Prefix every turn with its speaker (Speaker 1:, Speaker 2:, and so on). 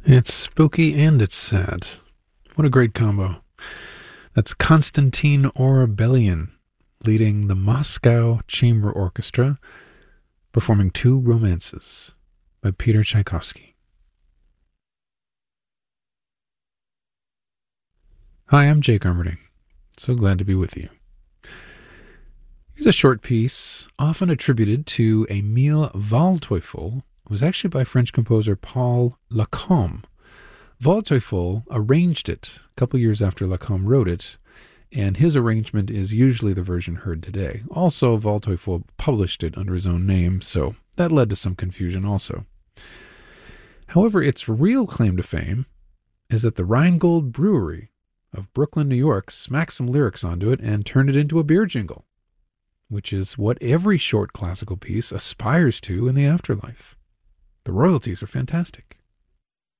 Speaker 1: It's spooky and it's sad. What a great combo. That's Konstantin Orabelian leading the Moscow Chamber Orchestra, performing Two Romances by Peter Tchaikovsky. Hi, I'm Jake Armerding. So glad to be with you. Here's a short piece, often attributed to Émile Waldteufel. It was actually by French composer Paul Lacombe. Waldteufel arranged it a couple years after Lacombe wrote it, and his arrangement is usually the version heard today. Also, Waldteufel published it under his own name, so that led to some confusion also. However, its real claim to fame is that the Rheingold Brewery of Brooklyn, New York, smacked some lyrics onto it and turned it into a beer jingle, which is what every short classical piece aspires to in the afterlife. The royalties are fantastic.